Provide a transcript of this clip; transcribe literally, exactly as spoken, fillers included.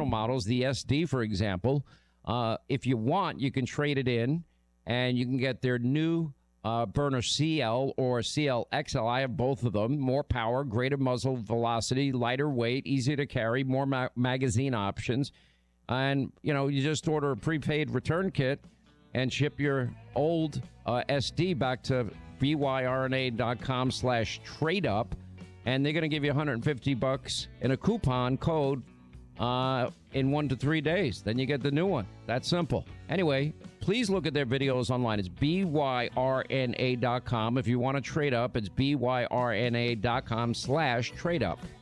models, the S D, for example. Uh, if you want, you can trade it in, and you can get their new uh, burner C L or C L X L. I have both of them. More power, greater muzzle velocity, lighter weight, easier to carry, more ma- magazine options. And, you know, you just order a prepaid return kit and ship your old uh, S D back to byrna.com slash trade up. And they're going to give you one hundred fifty bucks in a coupon code uh, in one to three days. Then you get the new one. That's simple. Anyway, please look at their videos online. It's B Y R N A dot com. If you want to trade up, it's B Y R N A dot com slash trade up.